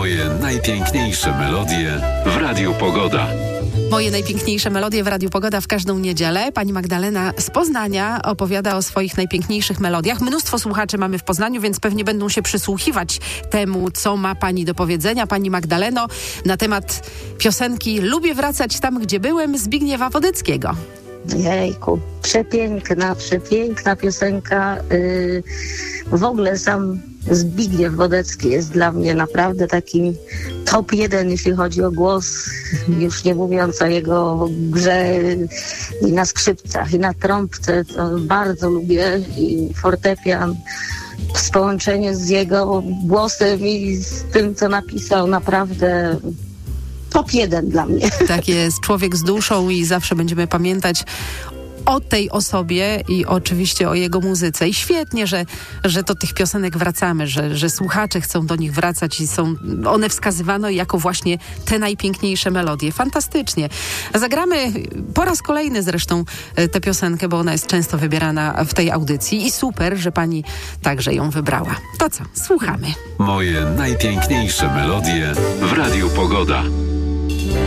Moje najpiękniejsze melodie w Radiu Pogoda. Moje najpiękniejsze melodie w Radiu Pogoda w każdą niedzielę. Pani Magdalena z Poznania opowiada o swoich najpiękniejszych melodiach. Mnóstwo słuchaczy mamy w Poznaniu, więc pewnie będą się przysłuchiwać temu, co ma pani do powiedzenia. Pani Magdaleno, na temat piosenki Lubię wracać tam, gdzie byłem, Zbigniewa Wodeckiego. Jejku, przepiękna piosenka. W ogóle sam Zbigniew Wodecki jest dla mnie naprawdę takim top 1, jeśli chodzi o głos, już nie mówiąc o jego grze i na skrzypcach, i na trąbce, to bardzo lubię, i fortepian w połączeniu z jego głosem i z tym, co napisał, naprawdę top 1 dla mnie. Tak jest, człowiek z duszą i zawsze będziemy pamiętać o tej osobie i oczywiście o jego muzyce. I świetnie, że do tych piosenek wracamy, że słuchacze chcą do nich wracać i są one wskazywane jako właśnie te najpiękniejsze melodie. Fantastycznie. Zagramy po raz kolejny zresztą tę piosenkę, bo ona jest często wybierana w tej audycji i super, że pani także ją wybrała. To co? Słuchamy. Moje najpiękniejsze melodie w Radiu Pogoda.